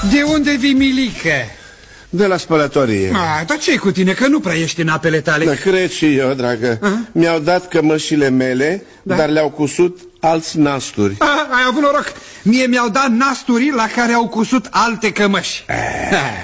De unde vii, Milică? De la spălătorie. Dar ce-i cu tine, că nu prea ești în apele tale? Da, cred și eu, dragă. Mi-au dat cămășile mele, dar le-au cusut alți nasturi. Ai avut noroc. Mie mi-au dat nasturi la care au cusut alte cămăși.